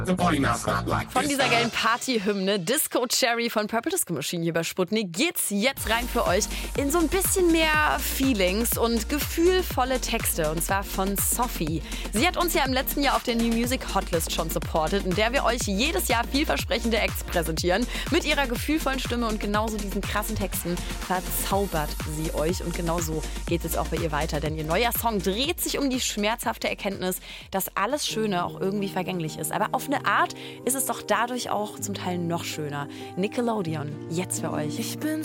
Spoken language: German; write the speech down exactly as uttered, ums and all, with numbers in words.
Von dieser geilen Partyhymne Disco Cherry von Purple Disco Machine hier bei Sputnik geht's jetzt rein für euch in so ein bisschen mehr Feelings und gefühlvolle Texte, und zwar von Sophie. Sie hat uns ja im letzten Jahr auf der New Music Hotlist schon supportet, in der wir euch jedes Jahr vielversprechende Acts präsentieren. Mit ihrer gefühlvollen Stimme und genauso diesen krassen Texten verzaubert sie euch, und genau so geht es auch bei ihr weiter, denn ihr neuer Song dreht sich um die schmerzhafte Erkenntnis, dass alles Schöne auch irgendwie vergänglich ist. Aber auf eine Art ist es doch dadurch auch zum Teil noch schöner. Nickelodeon, jetzt für euch. Ich bin